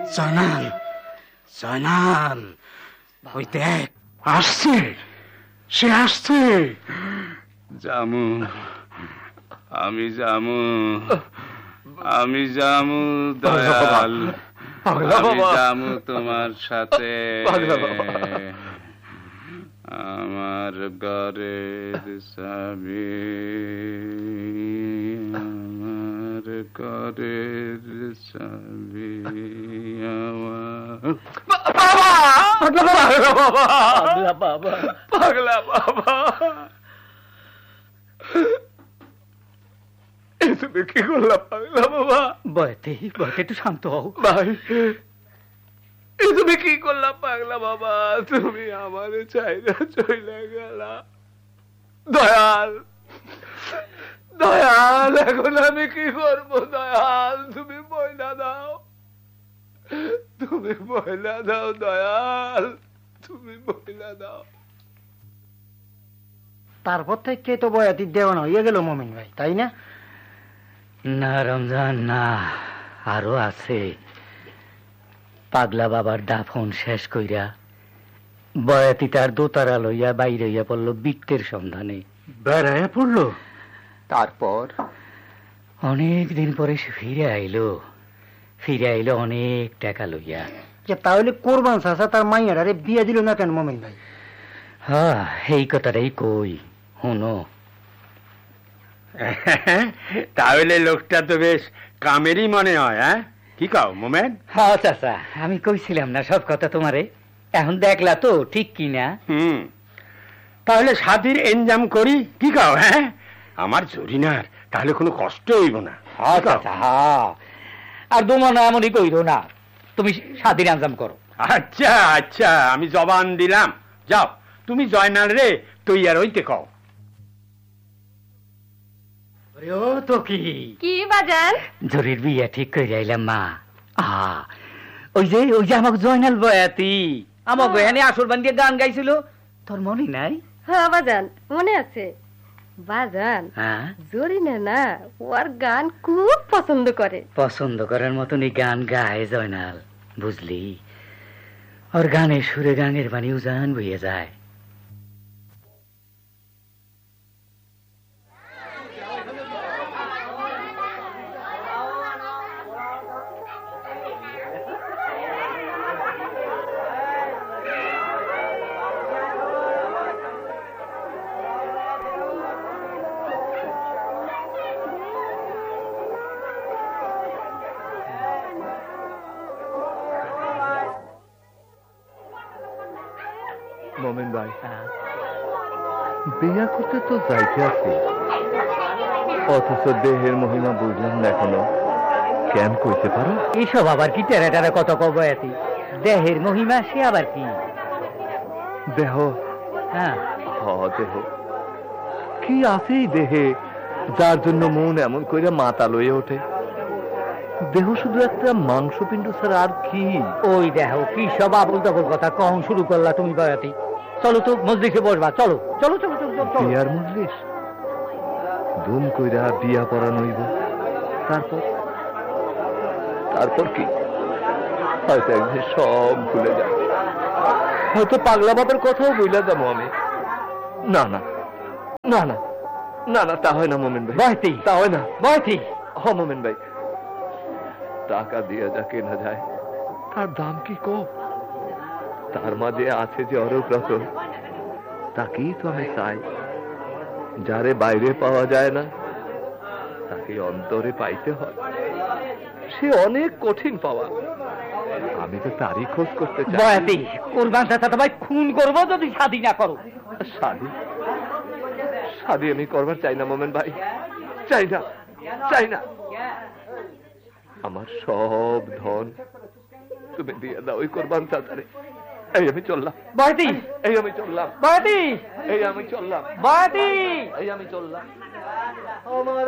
জয়নাল, জয়নাল, ওই দেখ আসছে, সে আসছে। জামু, আমি জামু, আমি জামু দয়াল, আমি জামু তোমার সাথে। আমার ঘরের চাবি, আমার ঘরের চাবি, আমার পাগলা বাবা, পাগলা বাবা। তুমি কি করলা পাগলা বাবা? বয়তে বয়তে একটু শান্ত হও ভাই, তুমি কি করলা পাগলা বাবা? তুমি আমারে চাইনা চলে গেলা। দয়াল, দয়াল, এখন আমি কি করবো? দয়াল, তুমি ময়লা দাও, তুমি ময়লা দাও দয়াল, তুমি ময়লা দাও। তারপর থেকে তো বয়াতির দেওয়ানো হয়ে গেল মমিন ভাই, তাই না? না রমজান, না, আরো আছে। পাগলা বাবার দাফন শেষ কইরা বয়াতি তার দোতারা লইয়া বাইরে হইয়া পড়লো বিত্তের সন্ধানে। বেড়াইয়া পড়লো। তারপর অনেক দিন পরে সে ফিরে আইলো অনেক টাকা লইয়া। তাহলে কোরবান চাচা তার মাইয়ারে বিয়া দিল না কেন মমিন ভাই? হ্যাঁ, এই কথাটাই কই, শুনো। তাহলে লোকটা তো বেশ কামেরই মনে হয়। হ্যাঁ, কি কাও মোমেন? হ্যাঁ চাচা, আমি কইছিলাম না সব কথা তোমারে, এখন দেখলা তো ঠিক কিনা? তাহলে শাদির এনজাম করি, কি কাও? হ্যাঁ, আমার জরিনার তাহলে কোনো কষ্ট হইব না। হ্যাঁ চাচা, হ্যাঁ, আর দুমনা এমনই কইরো না, তুমি শাদির এনজাম করো। আচ্ছা আচ্ছা, আমি জবান দিলাম। যাও, তুমি জয়নাল রে তৈয়ার হইতে কও। ও তো কি কি বাজান? জরির বিয়া ঠিক করে আইলাম মা। ওই যে আমাকে জয়নাল বয়াতি আমাকে এখানে আসর বান্ধিয়ে গান গাইছিল, তোর মনে নাই? হ্যাঁ বাজান, মনে আছে। বাজান, জরিনা না ওর গান খুব পছন্দ করে। পছন্দ করার মতনই গান গায় জয়নাল, বুঝলি? ওর গানের সুরে গানের বাণী উজান বইয়ে যায়। মোমেন ভাই, বিয়া করতে তো যাইতে আছে, অথচ দেহের মহিমা বুঝলাম না এখনো। কেন কইতে পারো? এইসব আবার কি টেরা টেরা কত কবয়াতি? দেহের মহিমা সে আবার কি? দেহ? হ্যাঁ, দেহ কি আছে দেহে যার জন্য মন এমন কইরা মাতাল হয়ে ওঠে? দেহ শুধু একটা মাংসপিণ্ড ছাড়া আর কি? ওই দেহ কি সব আবল তাবল কথা কখন শুরু করলা তুমি বয়াতি? চলো তো মজলিসে বসবা, চলো চলো চলো চলো। বিয়ার মজলিস? ধুম কইরা বিয়া পড়ানো হইব, তারপর তারপর কি? হয়তো একদিন সব ভুলে যাব, হয়তো পাগলা বাবার কথাও বইলা যাবো আমি। না না না না না না, তা হয় না মোমেন ভাই, বয়াতি তা হয় না। বয়াতি, হ মোমেন ভাই, টাকা দিয়ে যা কেনা যায় তার দাম কি কম? তার মাঝে আছে যে অরূপ রতন, তাকেই তো আমি চাই। যারে বাইরে পাওয়া যায় না তাকে অন্তরে পাইতে হয়, সে অনেক কঠিন পাওয়া। আমি তো তারই খোঁজ করতে চাই। বয়াতি, কুরবান চাচা তোমায় খুন করবো যদি শাদি না করো। শাদি? শাদি আমি করবার চাই না মোমেন ভাই, চাই না, চাই না। আমার সব ধন তুমি দিয়ে দাও ওই কোরবান চাচারে। এই আমি চললাম বয়াতি, এই আমি চললাম বয়াতি, এই আমি চললাম বয়াতি, এই আমি চললাম।